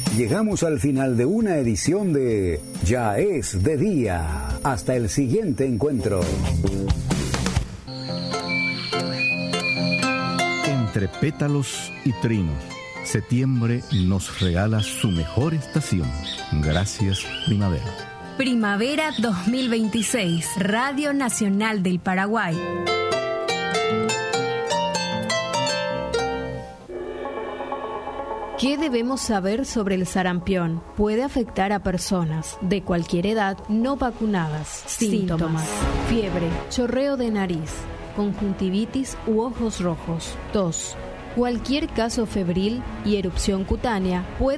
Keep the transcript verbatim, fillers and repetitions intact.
Llegamos al final de una edición de Ya es de día. Hasta el siguiente encuentro. Entre pétalos y trinos, septiembre nos regala su mejor estación. Gracias, primavera. Primavera dos mil veintiséis, Radio Nacional del Paraguay. ¿Qué debemos saber sobre el sarampión? Puede afectar a personas de cualquier edad no vacunadas. Síntomas: fiebre, chorreo de nariz, conjuntivitis u ojos rojos, tos. Cualquier caso febril y erupción cutánea puede